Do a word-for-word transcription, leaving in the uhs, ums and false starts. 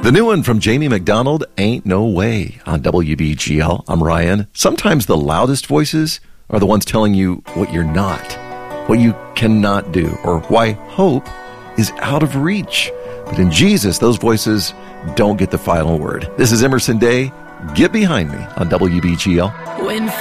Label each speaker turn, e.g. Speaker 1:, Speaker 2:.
Speaker 1: The new one from Jamie McDonald, Ain't No Way, on W B G L. I'm Ryan. Sometimes the loudest voices are the ones telling you what you're not, what you cannot do, or why hope is out of reach. But in Jesus, those voices don't get the final word. This is Emerson Day. Get Behind Me on W B G L.
Speaker 2: When